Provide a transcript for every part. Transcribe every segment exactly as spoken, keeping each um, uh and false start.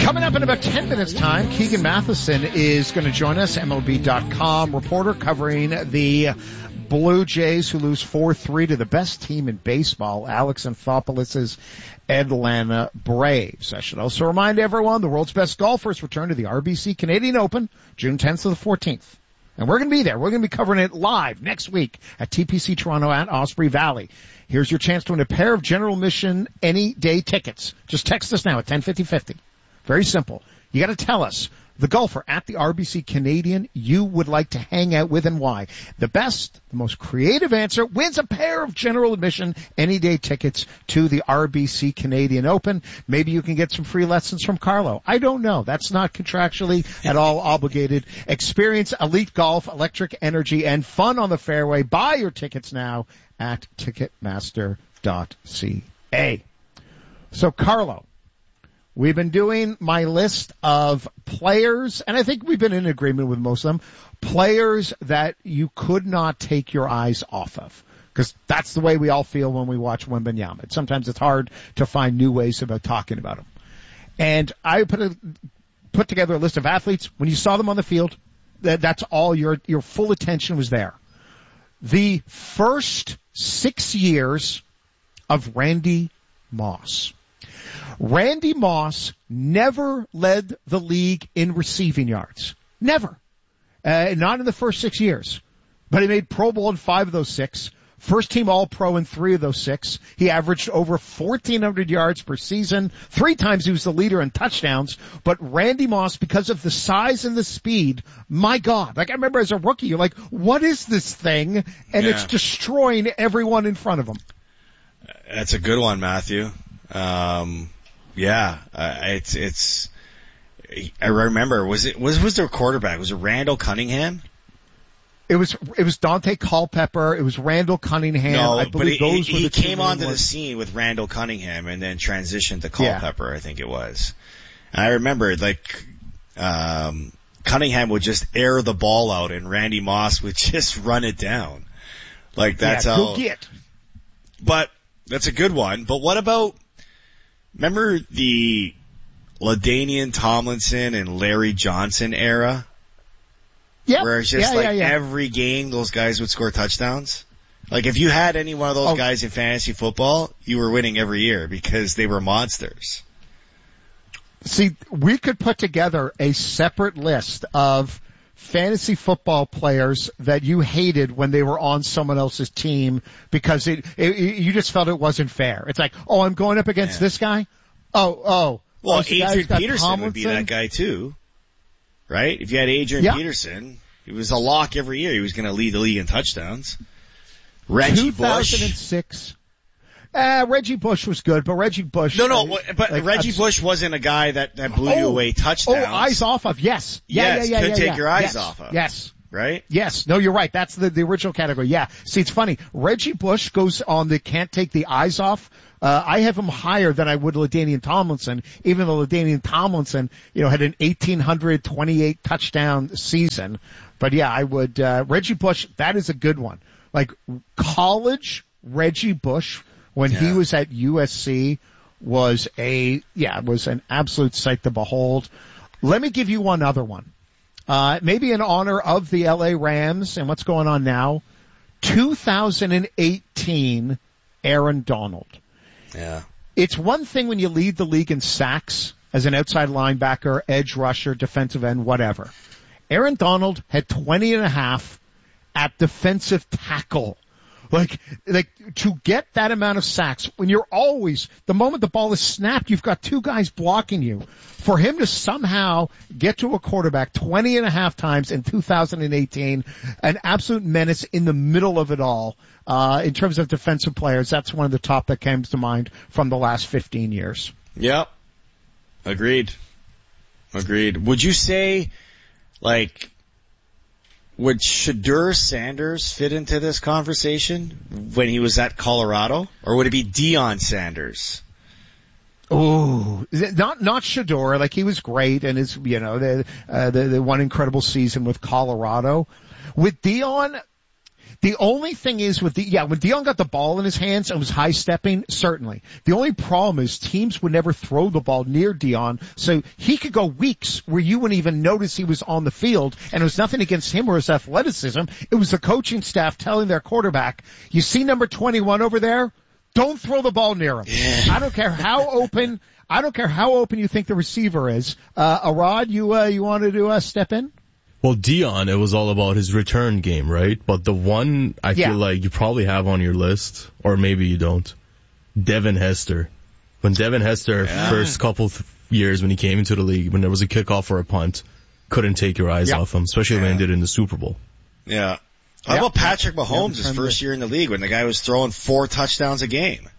Coming up in about ten minutes' time, Keegan Matheson is going to join us, M L B dot com reporter covering the Blue Jays, who lose four three to the best team in baseball, Alex Anthopoulos' Atlanta Braves. I should also remind everyone the world's best golfers return to the R B C Canadian Open June tenth to the fourteenth. And we're going to be there. We're going to be covering it live next week at T P C Toronto at Osprey Valley. Here's your chance to win a pair of general admission any day tickets. Just text us now at ten fifty fifty. Very simple. You got to tell us the golfer at the R B C Canadian you would like to hang out with and why. The best, the most creative answer wins a pair of general admission any day tickets to the R B C Canadian Open. Maybe you can get some free lessons from Carlo. I don't know. That's not contractually at all obligated. Experience elite golf, electric energy, and fun on the fairway. Buy your tickets now at ticketmaster dot c a. So, Carlo, we've been doing my list of players, and I think we've been in agreement with most of them, players that you could not take your eyes off of. Because that's the way we all feel when we watch Wembanyama. Sometimes it's hard to find new ways about talking about him. And I put a, put together a list of athletes. When you saw them on the field, that, that's all your, your full attention was there. The first six years of Randy Moss. Randy Moss never led the league in receiving yards. Never. Uh, not in the first six years. But he made Pro Bowl in five of those six. First team All-Pro in three of those six. He averaged over fourteen hundred yards per season. Three times he was the leader in touchdowns. But Randy Moss, because of the size and the speed, my God. Like, I remember as a rookie, you're like, what is this thing? And yeah. It's destroying everyone in front of him. That's a good one, Matthew. Um, yeah, uh, it's, it's, I remember, was it, was, was their quarterback? Was it Randall Cunningham? It was, it was Dante Culpepper. It was Randall Cunningham. No, I but believe he, those he, were the he two came onto ones. the scene with Randall Cunningham and then transitioned to Culpepper, Yeah. I think it was. And I remember, like, um, Cunningham would just air the ball out and Randy Moss would just run it down. Like, that's yeah, how. Go get. But, that's a good one. But what about, remember the LaDainian Tomlinson and Larry Johnson era? Yeah. Where it's just yeah, like yeah, yeah. every game those guys would score touchdowns. Like if you had any one of those oh. guys in fantasy football, you were winning every year because they were monsters. See, we could put together a separate list of fantasy football players that you hated when they were on someone else's team because it, it you just felt it wasn't fair. It's like, oh, I'm going up against yeah. this guy? Oh, oh. Well, oh, so Adrian got Peterson Tomlinson? would be that guy too. Right? If you had Adrian yeah. Peterson, he was a lock every year. He was going to lead the league in touchdowns. Reggie Bush. two thousand six. Uh, Reggie Bush was good, but Reggie Bush. No, no, uh, but like, Reggie abs- Bush wasn't a guy that, that blew oh, you away touchdowns. Oh, eyes off of, yes. Yeah, yes, yeah, yeah, could yeah, take yeah. your eyes yes. off of. Yes. Right? Yes. No, you're right. That's the, the original category. Yeah. See, it's funny. Reggie Bush goes on the can't take the eyes off. Uh, I have him higher than I would LaDainian Tomlinson, even though LaDainian Tomlinson, you know, had an eighteen twenty-eight touchdown season. But yeah, I would, uh, Reggie Bush, that is a good one. Like college Reggie Bush when yeah. he was at U S C was a, yeah, was an absolute sight to behold. Let me give you one other one. Uh, maybe in honor of the L A Rams and what's going on now. two thousand eighteen Aaron Donald. Yeah. It's one thing when you lead the league in sacks as an outside linebacker, edge rusher, defensive end, whatever. Aaron Donald had twenty and a half at defensive tackle. Like, like, to get that amount of sacks, when you're always, the moment the ball is snapped, you've got two guys blocking you. For him to somehow get to a quarterback twenty and a half times in two thousand eighteen, an absolute menace in the middle of it all, uh, in terms of defensive players, that's one of the top that comes to mind from the last fifteen years. Yep. Agreed. Agreed. Would you say, like, would Shedeur Sanders fit into this conversation when he was at Colorado? Or would it be Deion Sanders? Oh, not, not Shedeur. Like, he was great and his, you know, the, uh, the, the one incredible season with Colorado. With Deion, The only thing is with the, yeah, when Dion got the ball in his hands and was high stepping, certainly. The only problem is teams would never throw the ball near Dion, so he could go weeks where you wouldn't even notice he was on the field, and it was nothing against him or his athleticism. It was the coaching staff telling their quarterback, you see number twenty-one over there? Don't throw the ball near him. Yeah. I don't care how open, I don't care how open you think the receiver is. Uh, Arad, you, uh, you wanted to, uh, step in? Well, Dion, it was all about his return game, right? But the one I yeah. feel like you probably have on your list, or maybe you don't, Devin Hester. When Devin Hester, yeah. first couple th- years when he came into the league, when there was a kickoff or a punt, couldn't take your eyes yeah. off him, especially yeah. when he did it in the Super Bowl. Yeah. How yeah. about Patrick Mahomes, yeah, his first year in the league, when the guy was throwing four touchdowns a game?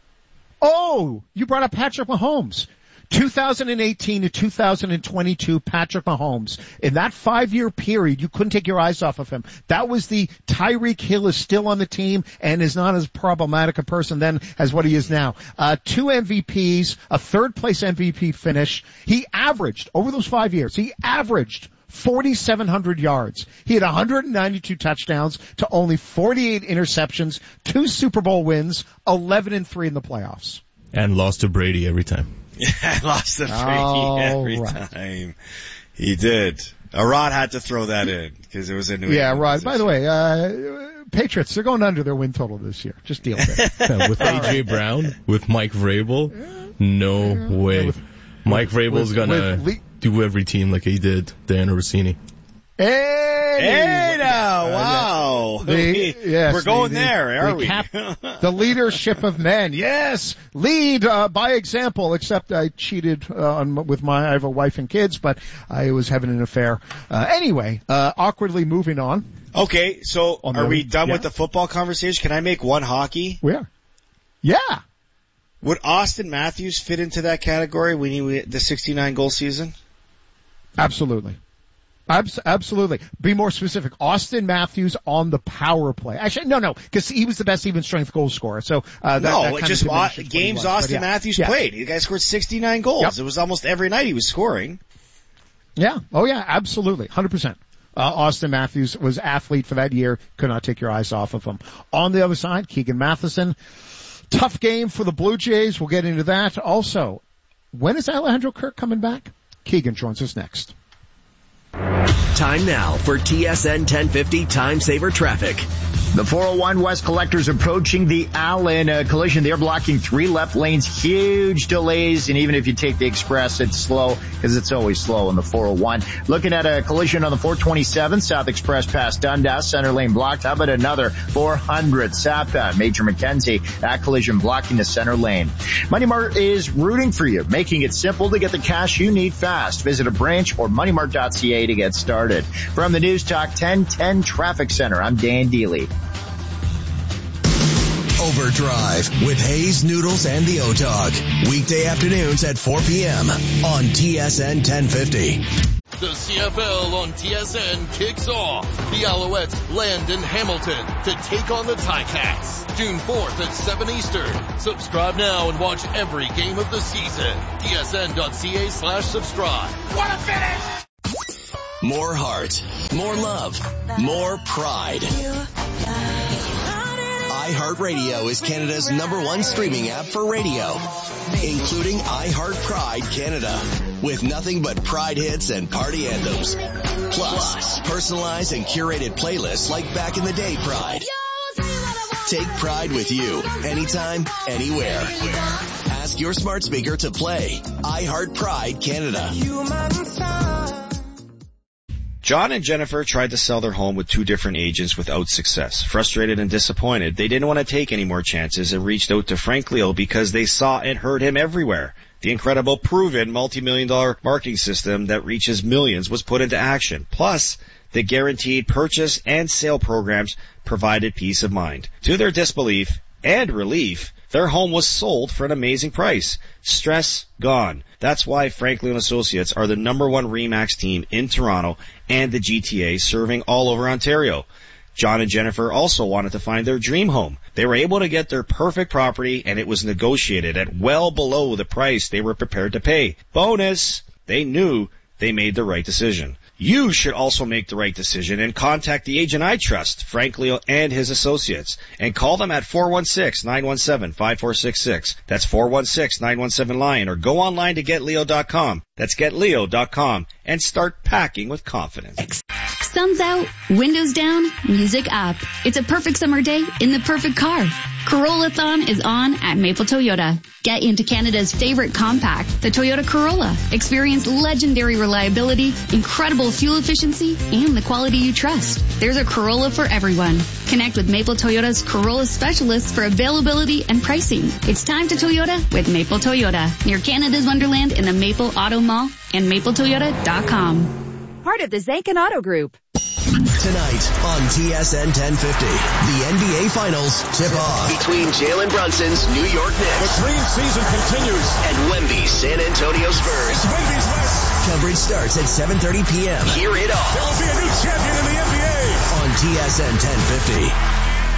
Oh, you brought up Patrick Mahomes. two thousand eighteen to two thousand twenty-two, Patrick Mahomes. In that five-year period, you couldn't take your eyes off of him. That was the Tyreek Hill is still on the team and is not as problematic a person then as what he is now. Uh, two M V Ps, a third-place M V P finish. He averaged, over those five years, he averaged forty-seven hundred yards. He had one hundred ninety-two touchdowns to only forty-eight interceptions, two Super Bowl wins, eleven and three in the playoffs. And lost to Brady every time. Yeah, lost to Brady oh, every right. time. He did. Arad had to throw that in because it was a New Yeah, England Rod. position. By the way, uh, Patriots, they're going under their win total this year. Just deal with it. Yeah, with A J Brown, with Mike Vrabel, no yeah. way. With, Mike Vrabel's going to do every team like he did Dan Orsini. Hey, hey now, wow. The, we, yes, we're going the, there, the, are the we? Cap, the leadership of men. Yes, lead uh, by example, except I cheated uh, on, with my, I have a wife and kids, but I was having an affair. Uh, anyway, uh, awkwardly moving on. Okay, so on are the, we done yeah. with the football conversation? Can I make one hockey? We are. Yeah. Would Austin Matthews fit into that category when he the sixty-nine goal season? Absolutely. Abs- absolutely. Be more specific. Austin Matthews on the power play. Actually, no, no, because he was the best even strength goal scorer. So uh, that, no, that just uh, games was, Austin yeah. Matthews yeah. played. The guy scored sixty-nine goals. Yep. It was almost every night he was scoring. Yeah. Oh yeah. Absolutely. one hundred percent. Uh, Austin Matthews was athlete for that year. Could not take your eyes off of him. On the other side, Keegan Matheson. Tough game for the Blue Jays. We'll get into that. Also, when is Alejandro Kirk coming back? Keegan joins us next. Time now for T S N ten fifty Time Saver Traffic. The four oh one West Collectors approaching the Allen uh, collision. They're blocking three left lanes, huge delays, and even if you take the express, it's slow because it's always slow on the four oh one. Looking at a collision on the four twenty-seven South Express past Dundas, center lane blocked. How about another four hundred southbound Major Mackenzie? That collision blocking the center lane. Money Mart is rooting for you, making it simple to get the cash you need fast. Visit a branch or money mart dot c a to get started. From the News Talk ten ten Traffic Center, I'm Dan Deely. Overdrive with Hayes, Noodles, and the O-Dog. Weekday afternoons at four p.m. on T S N ten fifty. The C F L on T S N kicks off. The Alouettes land in Hamilton to take on the Ticats. June fourth at seven Eastern. Subscribe now and watch every game of the season. T S N dot c a slash subscribe. What a finish! More heart, more love, more pride. iHeartRadio is Canada's number one streaming app for radio, including iHeart Pride Canada, with nothing but Pride hits and party anthems. Plus, personalized and curated playlists like Back in the Day Pride. Take Pride with you, anytime, anywhere. Ask your smart speaker to play iHeart Pride Canada. John and Jennifer tried to sell their home with two different agents without success. Frustrated and disappointed, they didn't want to take any more chances and reached out to Frank Leal because they saw and heard him everywhere. The incredible, proven, multi-million dollar marketing system that reaches millions was put into action. Plus, the guaranteed purchase and sale programs provided peace of mind. To their disbelief and relief, their home was sold for an amazing price. Stress gone. That's why Frank Leal and Associates are the number one RE/MAX team in Toronto and the G T A, serving all over Ontario. John and Jennifer also wanted to find their dream home. They were able to get their perfect property, and it was negotiated at well below the price they were prepared to pay. Bonus! They knew they made the right decision. You should also make the right decision and contact the agent I trust, Frank Leo and his associates, and call them at four one six, nine one seven, five four six six. That's four one six, nine one seven, LION, or go online to get leo dot com. That's get leo dot com, and start packing with confidence. Sun's out, windows down, music up. It's a perfect summer day in the perfect car. Corolla-thon is on at Maple Toyota. Get into Canada's favorite compact, the Toyota Corolla. Experience legendary reliability, incredible fuel efficiency, and the quality you trust. There's a Corolla for everyone. Connect with Maple Toyota's Corolla specialists for availability and pricing. It's time to Toyota with Maple Toyota. Near Canada's Wonderland in the Maple Auto Mall and maple toyota dot com. Part of the Zankin Auto Group. Tonight on T S N ten fifty, the N B A Finals tip off between Jalen Brunson's New York Knicks. The dream season continues. And Wemby's San Antonio Spurs. It's Wemby's West. Coverage starts at seven thirty p.m. Hear it all. There will be a new champion in the N B A. On T S N ten fifty.